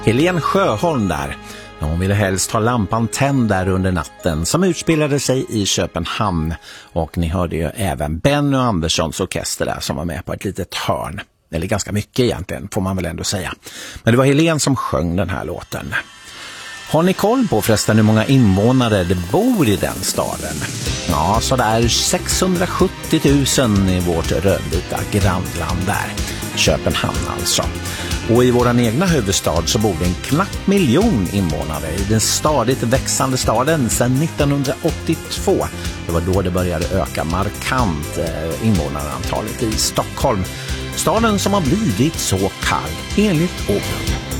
Helene Sjöholm där. Hon ville helst ha lampan tänd där under natten, som utspelade sig i Köpenhamn. Och ni hörde ju även Benny Anderssons orkester där som var med på ett litet hörn. Eller ganska mycket egentligen, får man väl ändå säga. Men det var Helene som sjöng den här låten. Har ni koll på förresten hur många invånare det bor i den staden? Ja, så där 670 000 i vårt rödvita grannland där. Köpenhamn alltså. Och i våran egna huvudstad så bor det en knapp miljon invånare i den stadigt växande staden sedan 1982. Det var då det började öka markant invånarantalet i Stockholm. Staden som har blivit så kall enligt Åbro.